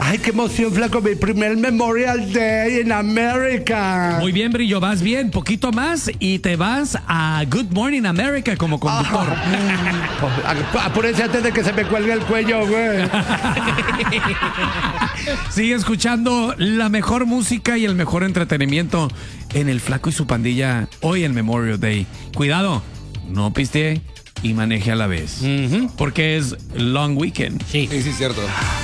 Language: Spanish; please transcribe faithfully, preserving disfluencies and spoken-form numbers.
Ay, qué emoción, flaco, mi primer Memorial Day en América. Muy bien, Brillo, vas bien, poquito más y te vas a Good Morning America como conductor. Ah, apúrense antes de que se me cuelgue el cuello, güey. Sigue escuchando la mejor música y el mejor entretenimiento en el Flaco y su Pandilla hoy en Memorial Day. Cuidado, no pistee y maneje a la vez. Uh-huh. Porque es Long Weekend. Sí, sí, sí, cierto.